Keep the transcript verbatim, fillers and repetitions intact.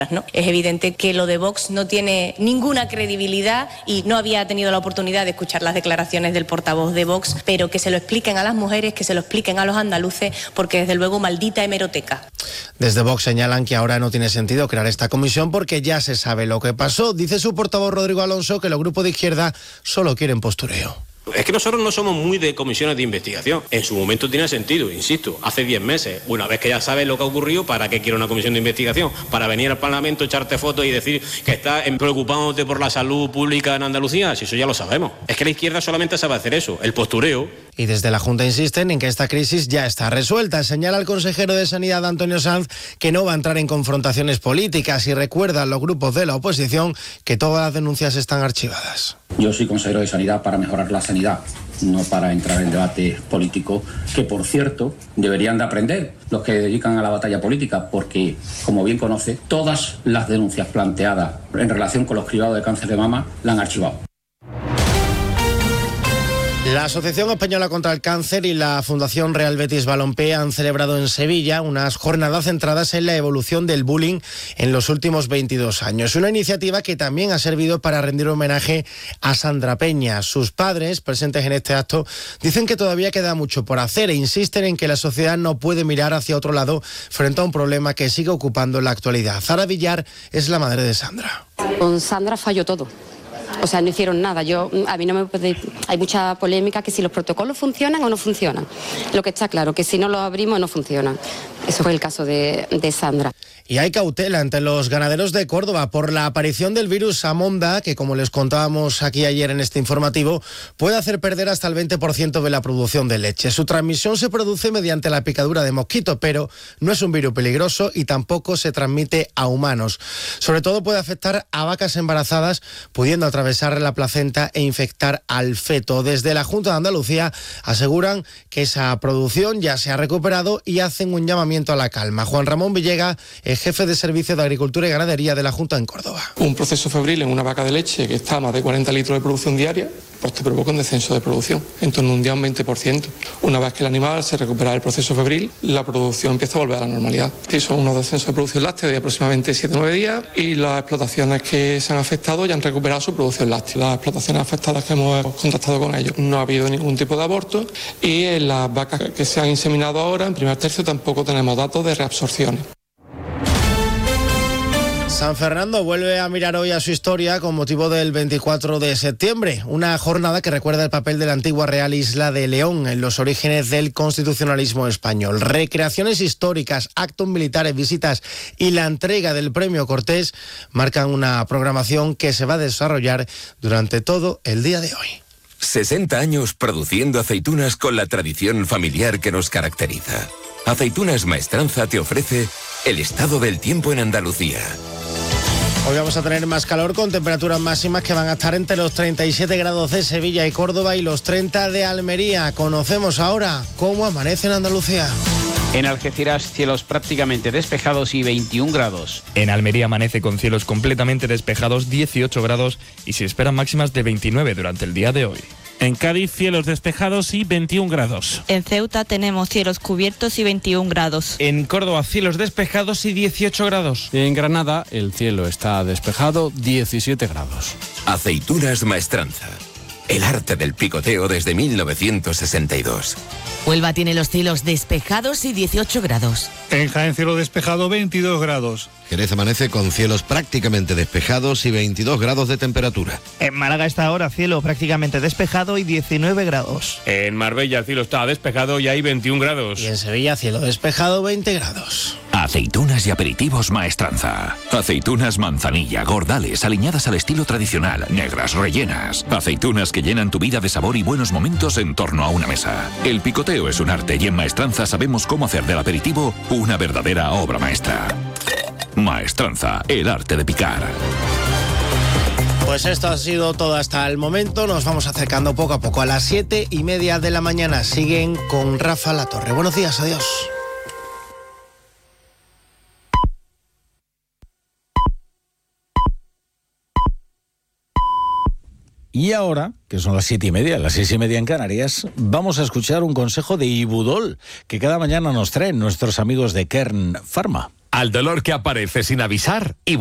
¿no? Es evidente que lo de Vox no tiene ninguna credibilidad y no había tenido la oportunidad de escuchar las declaraciones del portavoz de Vox, pero que se lo expliquen a las mujeres, que se lo expliquen a los andaluces, porque desde luego maldita hemeroteca. Desde Vox señalan que ahora no tiene sentido crear esta comisión porque ya se sabe lo que pasó. Dice su portavoz Rodrigo Alonso que los grupos de izquierda solo quieren postureo. Es que nosotros no somos muy de comisiones de investigación. En su momento tiene sentido, insisto, hace diez meses. Una vez que ya sabes lo que ha ocurrido, ¿para qué quiere una comisión de investigación? ¿Para venir al Parlamento, echarte fotos y decir que estás preocupándote por la salud pública en Andalucía? Si eso ya lo sabemos. Es que la izquierda solamente sabe hacer eso, el postureo. Y desde la Junta insisten en que esta crisis ya está resuelta. Señala el consejero de Sanidad, Antonio Sanz, que no va a entrar en confrontaciones políticas y recuerda a los grupos de la oposición que todas las denuncias están archivadas. Yo soy consejero de Sanidad para mejorar la sanidad, no para entrar en debate político, que por cierto deberían de aprender los que dedican a la batalla política, porque, como bien conoce, todas las denuncias planteadas en relación con los cribados de cáncer de mama la han archivado. La Asociación Española contra el Cáncer y la Fundación Real Betis Balompié han celebrado en Sevilla unas jornadas centradas en la evolución del bullying en los últimos veintidós años. Una iniciativa que también ha servido para rendir homenaje a Sandra Peña. Sus padres, presentes en este acto, dicen que todavía queda mucho por hacer e insisten en que la sociedad no puede mirar hacia otro lado frente a un problema que sigue ocupando en la actualidad. Zara Villar es la madre de Sandra. Con Sandra falló todo. O sea, no hicieron nada. Yo, a mí no me puede... Hay mucha polémica que si los protocolos funcionan o no funcionan. Lo que está claro, que si no los abrimos no funcionan. Eso fue el caso de, de Sandra. Y hay cautela entre los ganaderos de Córdoba por la aparición del virus Amonda, que como les contábamos aquí ayer en este informativo, puede hacer perder hasta el veinte por ciento de la producción de leche. Su transmisión se produce mediante la picadura de mosquito, pero no es un virus peligroso y tampoco se transmite a humanos. Sobre todo puede afectar a vacas embarazadas, pudiendo atravesar la placenta e infectar al feto. Desde la Junta de Andalucía aseguran que esa producción ya se ha recuperado y hacen un llamamiento a la calma. Juan Ramón Villega es jefe de Servicio de Agricultura y Ganadería de la Junta en Córdoba. Un proceso febril en una vaca de leche que está a más de cuarenta litros de producción diaria, pues te provoca un descenso de producción, en torno a un día un veinte por ciento. Una vez que el animal se recupera del proceso febril, la producción empieza a volver a la normalidad. Sí, son unos descensos de producción láctea de aproximadamente siete a nueve días y las explotaciones que se han afectado ya han recuperado su producción láctea. Las explotaciones afectadas que hemos contactado con ellos no ha habido ningún tipo de aborto y en las vacas que se han inseminado ahora, en primer tercio, tampoco tenemos datos de reabsorciones. San Fernando vuelve a mirar hoy a su historia con motivo del veinticuatro de septiembre, una jornada que recuerda el papel de la antigua Real Isla de León en los orígenes del constitucionalismo español. Recreaciones históricas, actos militares, visitas y la entrega del Premio Cortés marcan una programación que se va a desarrollar durante todo el día de hoy. sesenta años produciendo aceitunas con la tradición familiar que nos caracteriza. Aceitunas Maestranza te ofrece el estado del tiempo en Andalucía. Hoy vamos a tener más calor con temperaturas máximas que van a estar entre los treinta y siete grados de Sevilla y Córdoba y los treinta de Almería. Conocemos ahora cómo amanece en Andalucía. En Algeciras, cielos prácticamente despejados y veintiún grados. En Almería amanece con cielos completamente despejados, dieciocho grados, y se esperan máximas de veintinueve durante el día de hoy. En Cádiz, cielos despejados y veintiún grados. En Ceuta tenemos cielos cubiertos y veintiún grados. En Córdoba, cielos despejados y dieciocho grados. Y en Granada, el cielo está despejado, diecisiete grados. Aceitunas Maestranza. El arte del picoteo desde mil novecientos sesenta y dos. Huelva tiene los cielos despejados y dieciocho grados. En Jaén, cielo despejado, veintidós grados. Jerez amanece con cielos prácticamente despejados y veintidós grados de temperatura. En Málaga está ahora cielo prácticamente despejado y diecinueve grados. En Marbella el cielo está despejado y hay veintiún grados. Y en Sevilla cielo despejado, veinte grados. Aceitunas y aperitivos Maestranza. Aceitunas manzanilla, gordales, aliñadas al estilo tradicional, negras, rellenas. Aceitunas que llenan tu vida de sabor y buenos momentos en torno a una mesa. El picoteo es un arte y en Maestranza sabemos cómo hacer del aperitivo una verdadera obra maestra. Maestranza, el arte de picar. Pues esto ha sido todo hasta el momento. Nos vamos acercando poco a poco a las siete y media de la mañana. Siguen con Rafa Latorre. Buenos días, adiós. Y ahora, que son las siete y media, las seis y media en Canarias, vamos a escuchar un consejo de Ibudol que cada mañana nos traen nuestros amigos de Kern Pharma. al dolor que aparece sin avisar y